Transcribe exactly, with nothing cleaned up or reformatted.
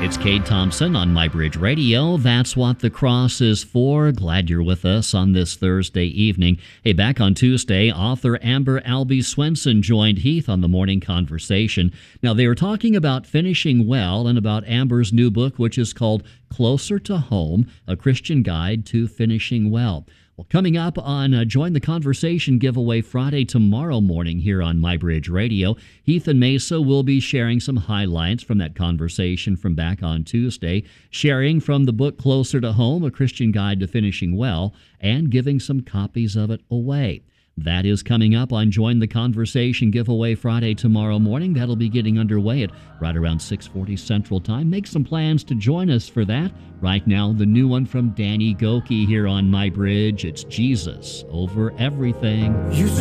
It's Cade Thompson on MyBridge Radio. That's what the cross is for. Glad you're with us on this Thursday evening. Hey, back on Tuesday, author Amber Albee Swenson joined Heath on the Morning Conversation. Now, they were talking about finishing well and about Amber's new book, which is called Closer to Home, A Christian Guide to Finishing Well. Well, coming up on uh, Join the Conversation giveaway Friday tomorrow morning here on MyBridge Radio, Heath and Mesa will be sharing some highlights from that conversation from back on Tuesday, sharing from the book Closer to Home, A Christian Guide to Finishing Well, and giving some copies of it away. That is coming up on Join the Conversation giveaway Friday tomorrow morning. That'll be getting underway at right around six forty Central Time. Make some plans to join us for that. Right now, the new one from Danny Gokey here on MyBridge. It's Jesus Over Everything. You